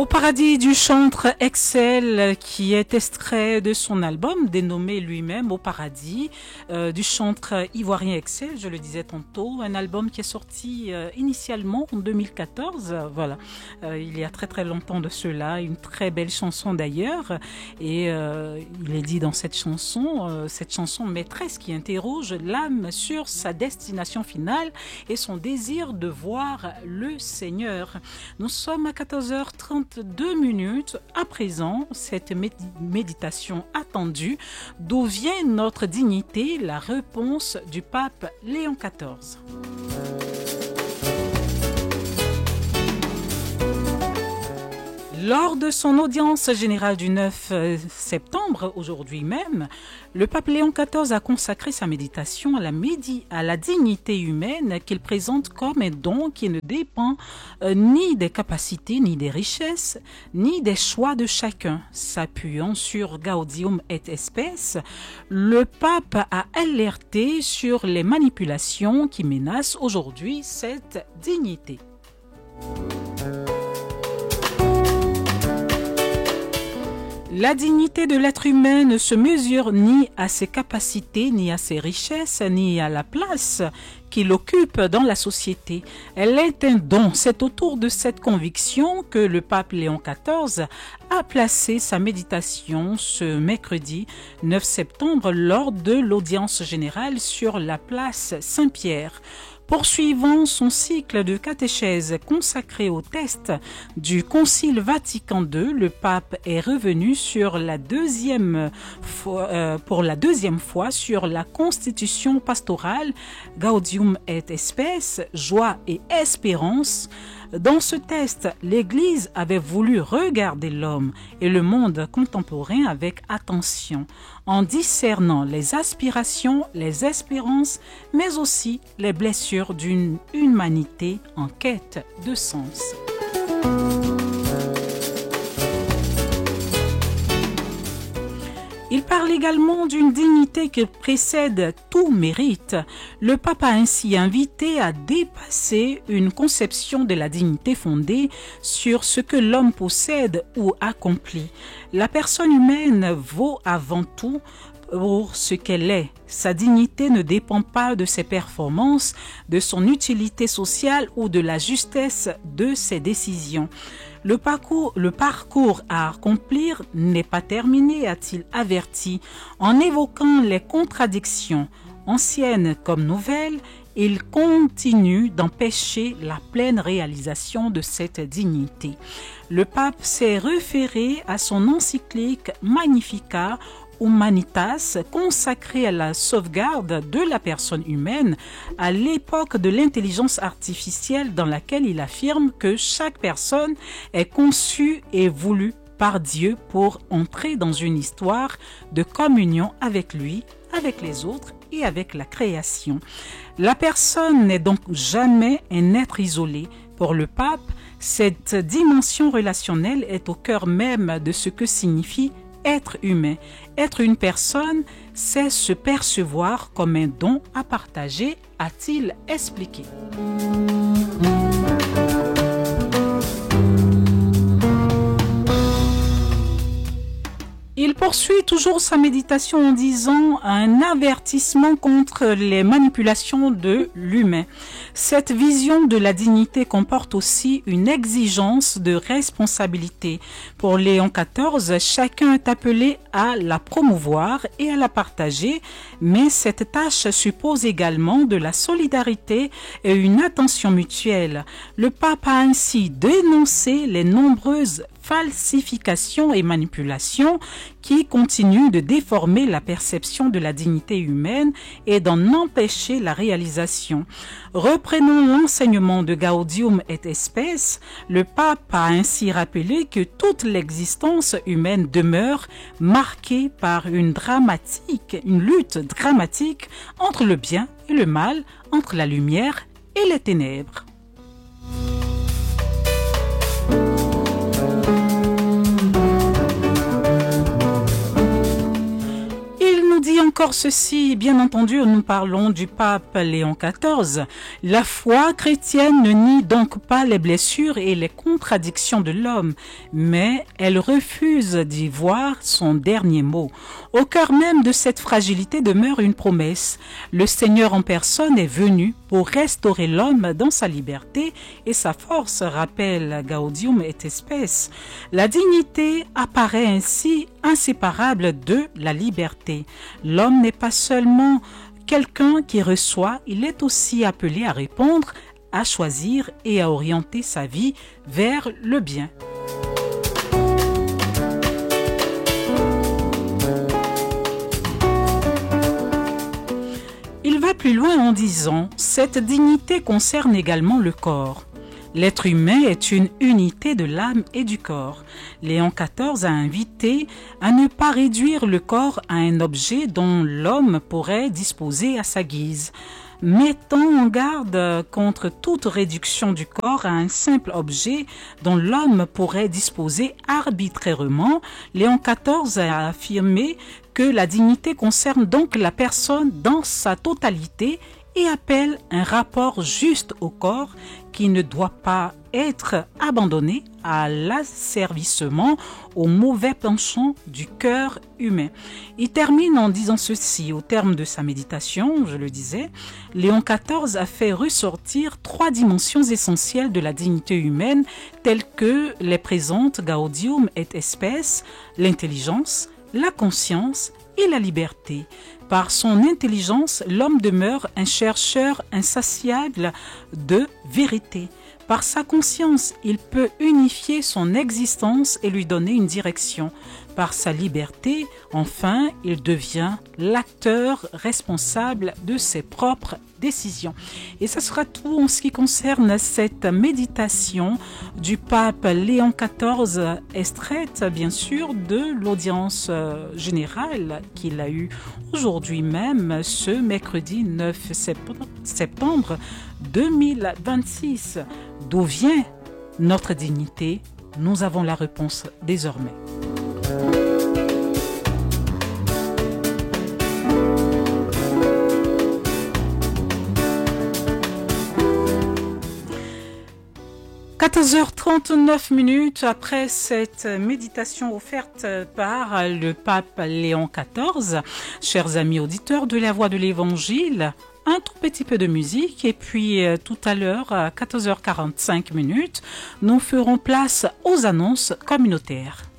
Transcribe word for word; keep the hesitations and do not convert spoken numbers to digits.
paradis du chantre Excel, qui est extrait de son album dénommé lui-même Au paradis, euh, du chantre ivoirien Excel, je le disais tantôt, un album qui est sorti euh, initialement en deux mille quatorze, voilà, euh, il y a très très longtemps de cela, une très belle chanson d'ailleurs, et euh, il est dit dans cette chanson, euh, cette chanson maîtresse qui interroge l'âme sur sa destination finale et son désir de voir le Seigneur. Nous sommes à quatorze heures trente-deux minutes. À présent, cette méditation attendue, d'où vient notre dignité, la réponse du pape Léon quatorze. Lors de son audience générale du neuf septembre, aujourd'hui même, le pape Léon quatorze a consacré sa méditation à la, médi- à la dignité humaine qu'il présente comme un don qui ne dépend euh, ni des capacités, ni des richesses, ni des choix de chacun. S'appuyant sur Gaudium et Spes, le pape a alerté sur les manipulations qui menacent aujourd'hui cette dignité. La dignité de l'être humain ne se mesure ni à ses capacités, ni à ses richesses, ni à la place qu'il occupe dans la société. Elle est un don. C'est autour de cette conviction que le pape Léon quatorze a placé sa méditation ce mercredi neuf septembre lors de l'audience générale sur la place Saint-Pierre. Poursuivant son cycle de catéchèse consacré au test du Concile Vatican deux, le pape est revenu sur la deuxième fois, euh, pour la deuxième fois sur la constitution pastorale Gaudium et Spes, joie et espérance. Dans ce test, l'Église avait voulu regarder l'homme et le monde contemporain avec attention, en discernant les aspirations, les espérances, mais aussi les blessures d'une humanité en quête de sens. Il parle également d'une dignité qui précède tout mérite. Le pape a ainsi invité à dépasser une conception de la dignité fondée sur ce que l'homme possède ou accomplit. La personne humaine vaut avant tout pour ce qu'elle est. Sa dignité ne dépend pas de ses performances, de son utilité sociale ou de la justesse de ses décisions. Le parcours, le parcours à accomplir n'est pas terminé, a-t-il averti, en évoquant les contradictions, anciennes comme nouvelles. Il continue d'empêcher la pleine réalisation de cette dignité. Le pape s'est référé à son encyclique Magnificat Humanitas, consacrée à la sauvegarde de la personne humaine à l'époque de l'intelligence artificielle, dans laquelle il affirme que chaque personne est conçue et voulue par Dieu pour entrer dans une histoire de communion avec lui, avec les autres et avec la création. La personne n'est donc jamais un être isolé. Pour le pape, cette dimension relationnelle est au cœur même de ce que signifie être humain. Être une personne, c'est se percevoir comme un don à partager, a-t-il expliqué. Il poursuit toujours sa méditation en disant un avertissement contre les manipulations de l'humain. Cette vision de la dignité comporte aussi une exigence de responsabilité. Pour Léon quatorze, chacun est appelé à la promouvoir et à la partager, mais cette tâche suppose également de la solidarité et une attention mutuelle. Le pape a ainsi dénoncé les nombreuses falsifications et manipulations qui continuent de déformer la perception de la dignité humaine et d'en empêcher la réalisation. Reprenant l'enseignement de Gaudium et Spes, le pape a ainsi rappelé que toute l'existence humaine demeure marquée par une dramatique, une lutte dramatique entre le bien et le mal, entre la lumière et les ténèbres. encore ceci, bien entendu, nous parlons du pape Léon quatorze. La foi chrétienne ne nie donc pas les blessures et les contradictions de l'homme, mais elle refuse d'y voir son dernier mot. Au cœur même de cette fragilité demeure une promesse. Le Seigneur en personne est venu pour restaurer l'homme dans sa liberté et sa force, rappelle Gaudium et Spes. La dignité apparaît ainsi inséparable de la liberté. L'homme n'est pas seulement quelqu'un qui reçoit, il est aussi appelé à répondre, à choisir et à orienter sa vie vers le bien. Il va plus loin en disant « Cette dignité concerne également le corps ». L'être humain est une unité de l'âme et du corps. Léon quatorze a invité à ne pas réduire le corps à un objet dont l'homme pourrait disposer à sa guise. Mettant en garde contre toute réduction du corps à un simple objet dont l'homme pourrait disposer arbitrairement, Léon quatorze a affirmé que la dignité concerne donc la personne dans sa totalité et appelle un rapport juste au corps qui ne doit pas être abandonné à l'asservissement au mauvais penchant du cœur humain. Il termine en disant ceci, au terme de sa méditation, je le disais, Léon quatorze a fait ressortir trois dimensions essentielles de la dignité humaine telles que les présentent Gaudium et Spes, l'intelligence, la conscience et la liberté. Par son intelligence, l'homme demeure un chercheur insatiable de vérité. Par sa conscience, il peut unifier son existence et lui donner une direction. Par sa liberté, enfin, il devient l'acteur responsable de ses propres décisions. Et ce sera tout en ce qui concerne cette méditation du pape Léon quatorze, extraite bien sûr de l'audience générale qu'il a eue aujourd'hui même, ce mercredi neuf septembre deux mille vingt-six. D'où vient notre dignité? Nous avons la réponse désormais. quatorze heures trente-neuf minutes après cette méditation offerte par le pape Léon quatorze, chers amis auditeurs de la Voix de l'Évangile, un tout petit peu de musique et puis euh, tout à l'heure à quatorze heures quarante-cinq minutes, nous ferons place aux annonces communautaires.